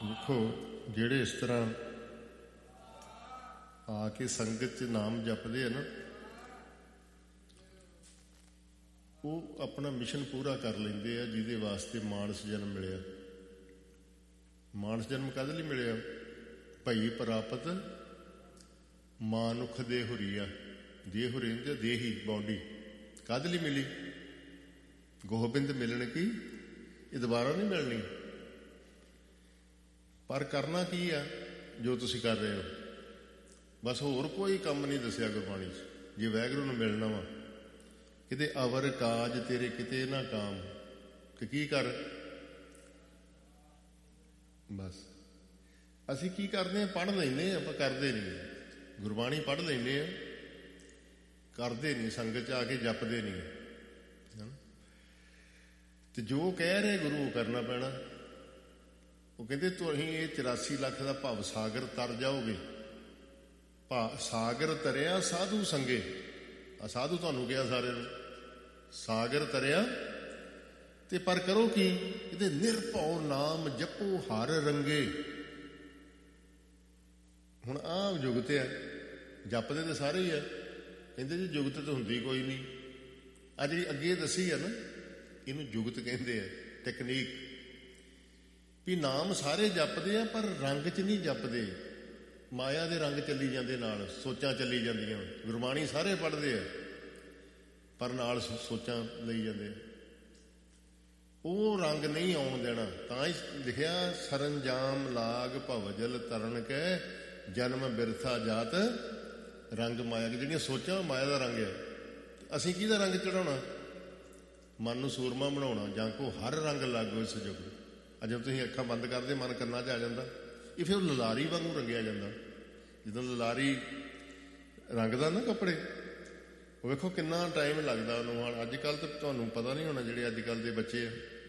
ਦੇਖੋ ਜਿਹੜੇ ਇਸ ਤਰ੍ਹਾਂ ਆ ਕੇ ਸੰਗਤ 'ਚ ਨਾਮ ਜਪਦੇ ਆ ਨਾ, ਉਹ ਆਪਣਾ ਮਿਸ਼ਨ ਪੂਰਾ ਕਰ ਲੈਂਦੇ ਆ, ਜਿਹਦੇ ਵਾਸਤੇ ਮਾਨਸ ਜਨਮ ਮਿਲਿਆ। ਮਾਨਸ ਜਨਮ ਕਾਹਦੇ ਲਈ ਮਿਲਿਆ? ਭਈ ਪ੍ਰਾਪਤ ਮਾਨੁਖ ਦੇ ਹੁਰੀਆ, ਦੇ ਹੁਰਿੰਦ ਦੇਹੀ ਬੌਡੀ। ਕਾਹਦੇ ਲਈ ਮਿਲੀ? ਗੋਬਿੰਦ ਮਿਲਣ ਕੀ, ਇਹ ਦੁਬਾਰਾ ਨਹੀਂ ਮਿਲਣੀ। ਪਰ ਕਰਨਾ ਕੀ ਆ ਜੋ ਤੁਸੀਂ ਕਰ ਰਹੇ ਹੋ? ਬਸ ਹੋਰ ਕੋਈ ਕੰਮ ਨਹੀਂ ਦੱਸਿਆ ਗੁਰਬਾਣੀ 'ਚ। ਜੇ ਵਾਹਿਗੁਰੂ ਨੂੰ ਮਿਲਣਾ ਵਾ, ਕਿਤੇ ਅਵਰ ਕਾਜ ਤੇਰੇ ਕਿਤੇ ਨਾ ਕਾਮ, ਕਿ ਕੀ ਕਰ। ਬਸ ਅਸੀਂ ਕੀ ਕਰਦੇ ਹਾਂ? ਪੜ੍ਹ ਲੈਂਦੇ ਹਾਂ, ਆਪਾਂ ਕਰਦੇ ਨਹੀਂ। ਗੁਰਬਾਣੀ ਪੜ੍ਹ ਲੈਂਦੇ ਹਾਂ, ਕਰਦੇ ਨਹੀਂ। ਸੰਗਤ 'ਚ ਆ ਕੇ ਜਪਦੇ ਨਹੀਂ। ਤੇ ਜੋ ਕਹਿ ਰਹੇ ਗੁਰੂ ਕਰਨਾ ਪੈਣਾ। ਉਹ ਕਹਿੰਦੇ ਤੁਸੀਂ ਇਹ 84 ਲੱਖ ਦਾ ਭਵ ਸਾਗਰ ਤਰ ਜਾਓਗੇ। ਸਾਗਰ ਤਰਿਆ ਸਾਧੂ ਸੰਗੇ। ਆ ਸਾਧੂ ਤੁਹਾਨੂੰ ਕਿਹਾ ਸਾਰਿਆਂ ਨੂੰ, ਸਾਗਰ ਤਰਿਆ। ਤੇ ਪਰ ਕਰੋ ਕੀ? ਇਹਦੇ ਨਿਰਭਉ ਨਾਮ ਜਪੋ ਹਰ ਰੰਗੇ। ਹੁਣ ਆਹ ਜੁਗਤ ਆ, ਜਪਦੇ ਤਾਂ ਸਾਰੇ ਹੀ ਆ। ਕਹਿੰਦੇ ਜੀ ਜੁਗਤ ਤਾਂ ਹੁੰਦੀ ਕੋਈ ਨਹੀਂ। ਆ ਜਿਹੜੀ ਅੱਗੇ ਦੱਸੀ ਆ ਨਾ, ਇਹਨੂੰ ਜੁਗਤ ਕਹਿੰਦੇ ਆ, ਟੈਕਨੀਕ। ਵੀ ਨਾਮ ਸਾਰੇ ਜਪਦੇ ਆ ਪਰ ਰੰਗ 'ਚ ਨਹੀਂ ਜਪਦੇ। ਮਾਇਆ ਦੇ ਰੰਗ ਚੱਲੀ ਜਾਂਦੇ, ਨਾਲ ਸੋਚਾਂ ਚੱਲੀ ਜਾਂਦੀਆਂ। ਗੁਰਬਾਣੀ ਸਾਰੇ ਪੜ੍ਹਦੇ ਆ ਪਰ ਨਾਲ ਸੋਚਾਂ ਲਈ ਜਾਂਦੇ ਆ। ਉਹ ਰੰਗ ਨਹੀਂ ਆਉਣ ਦੇਣਾ। ਤਾਂ ਹੀ ਲਿਖਿਆ ਸਰੰਜਾਮ ਲਾਗ ਭਵਜਲ ਤਰਨ ਕੈ ਜਨਮ ਬਿਰਥਾ ਜਾਤ ਰੰਗ ਮਾਇਆ। ਜਿਹੜੀਆਂ ਸੋਚਾਂ ਮਾਇਆ ਦਾ ਰੰਗ ਹੈ। ਅਸੀਂ ਕਿਹਦਾ ਰੰਗ ਚੜਾਉਣਾ? ਮਨ ਨੂੰ ਸੂਰਮਾ ਬਣਾਉਣਾ। ਜਾਂ ਕੋ ਹਰ ਰੰਗ ਲਾਗੋ ਇਸ ਜੁਗ। ਅੱਜ ਤੁਸੀਂ ਅੱਖਾਂ ਬੰਦ ਕਰਦੇ, ਮਨ ਕੰਨਾਂ 'ਚ ਆ ਜਾਂਦਾ। ਇਹ ਫਿਰ ਲਲਾਰੀ ਵਾਂਗੂ ਰੰਗਿਆ ਜਾਂਦਾ। ਜਦੋਂ ਲਲਾਰੀ ਰੰਗਦਾ ਨਾ ਕੱਪੜੇ, ਉਹ ਵੇਖੋ ਕਿੰਨਾ ਟਾਈਮ ਲੱਗਦਾ ਉਹਨੂੰ। ਹੁਣ ਅੱਜ ਕੱਲ੍ਹ ਤਾਂ ਤੁਹਾਨੂੰ ਪਤਾ ਨਹੀਂ ਹੋਣਾ, ਜਿਹੜੇ ਅੱਜ ਕੱਲ੍ਹ ਦੇ ਬੱਚੇ ਆ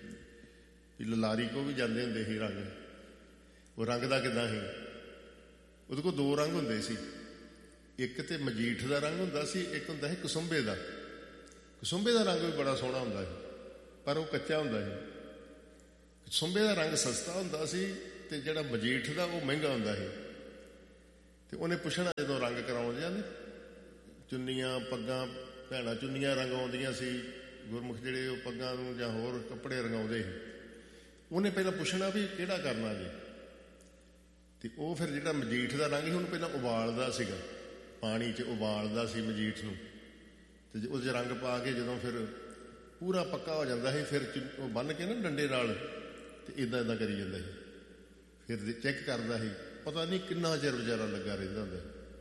ਵੀ ਲਲਾਰੀ ਕੋ ਵੀ ਜਾਂਦੇ ਹੁੰਦੇ ਸੀ ਰੰਗ। ਉਹ ਰੰਗਦਾ ਕਿੱਦਾਂ ਸੀ? ਉਹਦੇ ਕੋਲ ਦੋ ਰੰਗ ਹੁੰਦੇ ਸੀ। ਇੱਕ ਤੇ ਮਜੀਠ ਦਾ ਰੰਗ ਹੁੰਦਾ ਸੀ, ਇੱਕ ਹੁੰਦਾ ਸੀ ਕਸੁੰਬੇ ਦਾ। ਕਸੁੰਬੇ ਦਾ ਰੰਗ ਵੀ ਬੜਾ ਸੋਹਣਾ ਹੁੰਦਾ ਸੀ, ਪਰ ਉਹ ਕੱਚਾ ਹੁੰਦਾ ਸੀ। ਕਸੁੰਬੇ ਦਾ ਰੰਗ ਸਸਤਾ ਹੁੰਦਾ ਸੀ ਤੇ ਜਿਹੜਾ ਮਜੀਠ ਦਾ ਉਹ ਮਹਿੰਗਾ ਹੁੰਦਾ ਸੀ। ਤੇ ਉਹਨੇ ਪੁੱਛਣਾ ਜਦੋਂ ਰੰਗ ਕਰਾਉਣ ਜਾਂਦੇ, ਚੁੰਨੀਆਂ ਪੱਗਾਂ ਭੈਣਾਂ ਚੁੰਨੀਆਂ ਰੰਗਾਉਂਦੀਆਂ ਸੀ। ਗੁਰਮੁਖ ਜਿਹੜੇ ਉਹ ਪੱਗਾਂ ਨੂੰ ਜਾਂ ਹੋਰ ਕੱਪੜੇ ਰੰਗਾਉਂਦੇ ਸੀ। ਉਹਨੇ ਪਹਿਲਾਂ ਪੁੱਛਣਾ ਵੀ ਕਿਹੜਾ ਕਰਨਾ ਜੀ। ਤੇ ਉਹ ਫਿਰ ਜਿਹੜਾ ਮਜੀਠ ਦਾ ਰੰਗ ਸੀ ਉਹਨੂੰ ਪਹਿਲਾਂ ਉਬਾਲਦਾ ਸੀਗਾ, ਪਾਣੀ 'ਚ ਉਬਾਲਦਾ ਸੀ ਮਜੀਠ ਨੂੰ। ਤੇ ਉਹਦੇ 'ਚ ਰੰਗ ਪਾ ਕੇ ਜਦੋਂ ਫਿਰ ਪੂਰਾ ਪੱਕਾ ਹੋ ਜਾਂਦਾ ਸੀ, ਫਿਰ ਉਹ ਬੰਨ੍ਹ ਕੇ ਨਾ ਡੰਡੇ ਨਾਲ ਤੇ ਇੱਦਾਂ ਕਰੀ ਜਾਂਦਾ ਸੀ। ਫਿਰ ਚੈੱਕ ਕਰਦਾ ਸੀ। ਪਤਾ ਨਹੀਂ ਕਿੰਨਾ ਚਿਰ ਵਿਚਾਰਾ ਲੱਗਾ ਰਹਿੰਦਾ ਹੁੰਦਾ।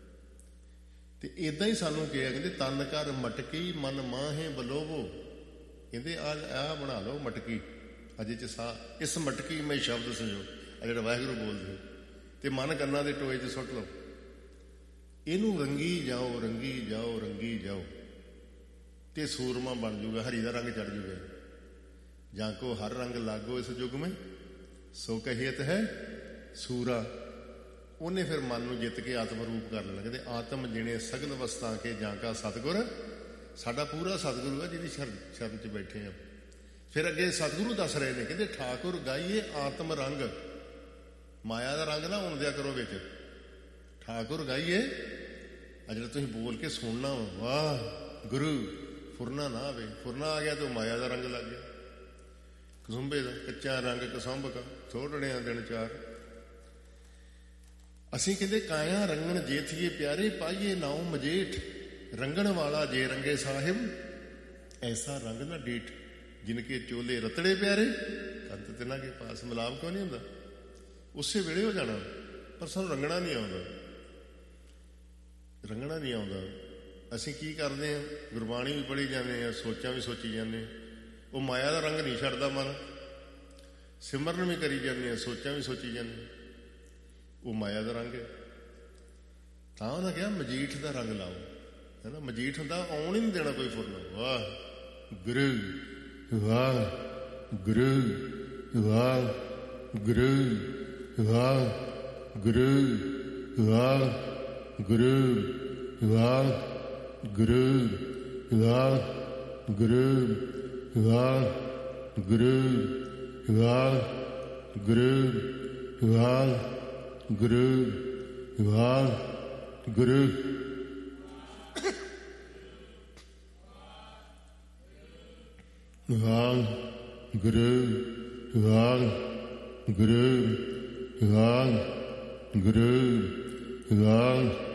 ਤੇ ਇੱਦਾਂ ਹੀ ਸਾਨੂੰ ਕਿਹਾ, ਕਹਿੰਦੇ ਤਨ ਕਰ ਮਟਕੀ ਮਨ ਮਾਹੇ ਬਲੋਵੋ। ਕਹਿੰਦੇ ਆਹ ਬਣਾ ਲਓ ਮਟਕੀ, ਅਜੇ 'ਚ ਸਾਹ ਇਸ ਮਟਕੀ ਮੈਂ ਸ਼ਬਦ ਸੰਜੋ। ਆ ਜਿਹੜਾ ਵਾਹਿਗੁਰੂ ਬੋਲਦੇ ਤੇ ਮਨ ਕੰਨਾਂ ਦੇ ਟੋਏ 'ਚ ਸੁੱਟ ਲਓ। ਇਹਨੂੰ ਰੰਗੀ ਜਾਓ, ਰੰਗੀ ਜਾਓ, ਰੰਗੀ ਜਾਓ ਤੇ ਸੂਰਮਾ ਬਣ ਜੂਗਾ, ਹਰੀ ਦਾ ਰੰਗ ਚੜ ਜੂਗਾ। ਜਾਂ ਕੋ ਹਰ ਰੰਗ ਲਾਗੋ ਇਸ ਯੁੱਗ ਮੈਂ ਸੋ ਕਹੀਤ ਹੈ ਸੂਰਾ। ਉਹਨੇ ਫਿਰ ਮਨ ਨੂੰ ਜਿੱਤ ਕੇ ਆਤਮ ਰੂਪ ਕਰ ਲੈਣਾ। ਕਹਿੰਦੇ ਆਤਮ ਜਿਣੇ ਸਗਲ ਵਸਤਾਂ ਕੇ ਜਾਂ ਕਾ ਸਤਿਗੁਰ। ਸਾਡਾ ਪੂਰਾ ਸਤਿਗੁਰੂ ਆ ਜਿਹਦੀ ਸ਼ਰਨ 'ਚ ਬੈਠੇ ਆ। ਫਿਰ ਅੱਗੇ ਸਤਿਗੁਰੂ ਦੱਸ ਰਹੇ ਨੇ, ਕਹਿੰਦੇ ਠਾਕੁਰ ਗਾਈਏ ਆਤਮ ਰੰਗ। ਮਾਇਆ ਦਾ ਰੰਗ ਨਾ ਆਉਣ ਦਿਆ ਕਰੋ ਵਿੱਚ। ਠਾਕੁਰ ਗਾਈਏ, ਆ ਜਿਹੜਾ ਤੁਸੀਂ ਬੋਲ ਕੇ ਸੁਣਨਾ, ਵਾਹ ਗੁਰੂ, ਫੁਰਨਾ ਨਾ ਆਵੇ। ਫੁਰਨਾ ਆ ਗਿਆ ਤੇ ਉਹ ਮਾਇਆ ਦਾ ਰੰਗ ਲੱਗ ਗਿਆ, ਕਸੁੰਬੇ ਦਾ। ਕੱਚਾ ਰੰਗ ਕਸੰਭ ਕਾ ਛੋੜਣਿਆ ਦਿਨ ਚਾਰ। ਅਸੀਂ ਕਹਿੰਦੇ ਕਾਇਆ ਰੰਗਣ ਜੇਥੀਏ ਪਿਆਰੇ, ਪਾਈਏ ਨਾਉ ਮਜੇਠ। ਰੰਗਣ ਵਾਲਾ ਜੇ ਰੰਗੇ ਸਾਹਿਬ, ਐਸਾ ਰੰਗ ਨਾ ਡੀਠ। ਜਿਨਕੇ ਚੋਲੇ ਰਤੜੇ ਪਿਆਰੇ, ਕੰਤ ਤਿਨਾਂ ਕੇ ਪਾਸ। ਮਿਲਾਪ ਕਿਉਂ ਨਹੀਂ ਹੁੰਦਾ? ਉਸੇ ਵੇਲੇ ਹੋ ਜਾਣਾ। ਪਰ ਸਾਨੂੰ ਰੰਗਣਾ ਨਹੀਂ ਆਉਂਦਾ, ਰੰਗਣਾ ਨਹੀਂ ਆਉਂਦਾ। ਅਸੀਂ ਕੀ ਕਰਦੇ ਹਾਂ? ਗੁਰਬਾਣੀ ਵੀ ਪੜ੍ਹੀ ਜਾਂਦੇ ਹਾਂ, ਸੋਚਾਂ ਵੀ ਸੋਚੀ ਜਾਂਦੇ ਹਾਂ। ਉਹ ਮਾਇਆ ਦਾ ਰੰਗ ਨਹੀਂ ਛੱਡਦਾ ਮਨ। ਸਿਮਰਨ ਵੀ ਕਰੀ ਜਾਂਦੇ ਹਾਂ, ਸੋਚਾਂ ਵੀ ਸੋਚੀ ਜਾਂਦੇ ਹਾਂ। ਉਹ ਮਾਇਆ ਦਾ ਰੰਗ ਹੈ। ਤਾਂ ਉਹਨਾਂ ਕਿਹਾ ਮਜੀਠ ਦਾ ਰੰਗ ਲਾਓ, ਹੈ ਨਾ। ਮਜੀਠ ਹੁੰਦਾ ਆਉਣ ਹੀ ਨਹੀਂ ਦੇਣਾ ਕੋਈ ਫੁਰਨਾ। ਵਾਹ ਗੁਰੂ, ਵਾਹ ਗੁਰੂ, ਵਾਹ ਗੁਰੂ, ਵਾਹ ਗੁਰੂ, ਵਾਹ ਗੁਰੂ, ਵਾਹ ਗੁਰੂ, ਵਾਹ ਗੁਰੂ, ਵਾਹ ਗੁਰੂ, ਵਾਹ ਗੁਰੂ, ਵਾਹਿਗੁਰੂ ਵਾਹਿਗੁਰੂ ਵਾਹਿਗੁਰੂ ਵਾਹਿਗੁਰੂ ਵਾਹਿਗੁਰੂ ਵਾਹਿਗੁਰੂ